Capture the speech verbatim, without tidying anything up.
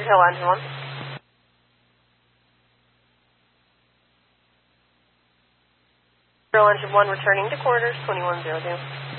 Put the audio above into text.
Hill Engine one. Hill Engine one returning to quarters, twenty-one zero zero.